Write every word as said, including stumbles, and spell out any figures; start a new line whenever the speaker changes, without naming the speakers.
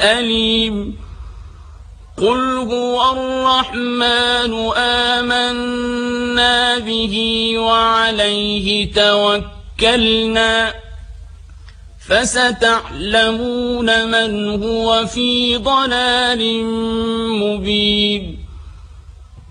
أليم قل هو الرحمن آمنا به وعليه توكلنا فستعلمون من هو في ضلال مبين